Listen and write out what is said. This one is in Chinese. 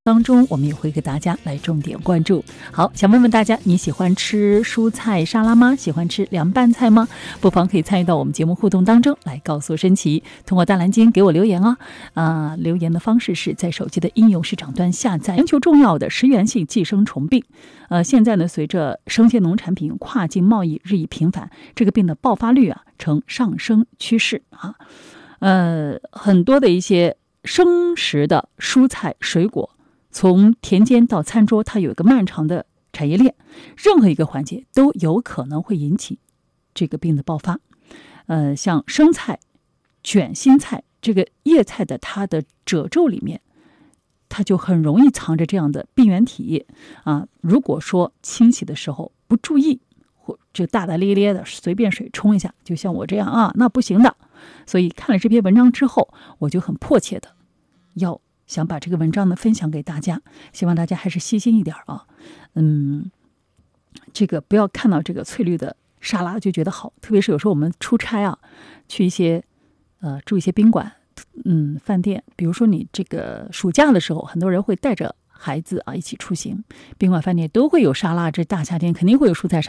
当中，我们也会给大家来重点关注。好，想问问大家，你喜欢吃蔬菜沙拉吗？喜欢吃凉拌菜吗？不妨可以参与到我们节目互动当中来告诉申奇，通过大蓝鲸给我留言哦。留言的方式是在手机的应用市场端下载。全球重要的食源性寄生虫病，现在呢，随着生鲜农产品跨境贸易日益频繁，这个病的爆发率呈上升趋势啊。很多的一些生食的蔬菜水果，从田间到餐桌，它有一个漫长的产业链，任何一个环节都有可能会引起这个病的爆发。像生菜、卷心菜这个叶菜的它的褶皱里面，它就很容易藏着这样的病原体啊。如果说清洗的时候不注意，或就大大咧咧的随便水冲一下，就像我这样那不行的。所以看了这篇文章之后，我就很迫切的要想把这个文章呢分享给大家，希望大家还是细心一点这个不要看到这个翠绿的沙拉就觉得好，特别是有时候我们出差去一些住一些宾馆饭店，比如说你这个暑假的时候，很多人会带着孩子一起出行，宾馆饭店都会有沙拉，这大夏天肯定会有蔬菜沙拉。